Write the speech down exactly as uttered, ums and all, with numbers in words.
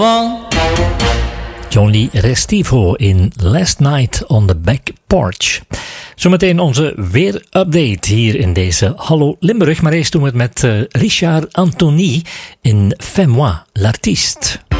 Johnny Restivo in Last Night on the Back Porch. Zometeen onze weerupdate hier in deze Hallo Limburg. Maar eerst doen we het met uh, Richard Anthony in Fais-moi l'artiste.